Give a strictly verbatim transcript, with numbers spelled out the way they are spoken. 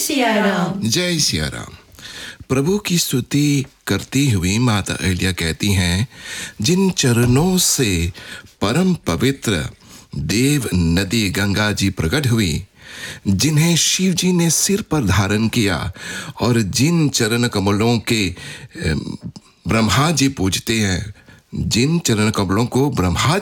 सिया राम। जय सिया राम। प्रभु की स्तुति करती हुई माता अहिल्या कहती हैं, जिन चरणों से परम पवित्र देव नदी गंगा जी प्रकट हुई, जिन्हें शिव जी ने सिर पर धारण किया और जिन चरण कमलों के ब्रह्मा जी पूजते हैं, जिन चरण कमलों को ब्रह्मा